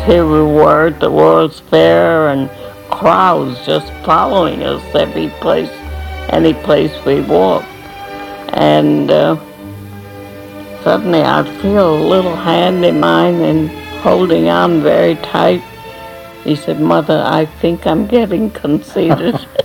here we were at the World's Fair and crowds just following us any place we walked. And suddenly I feel a little hand in mine and holding on very tight. He said, "Mother, I think I'm getting conceited."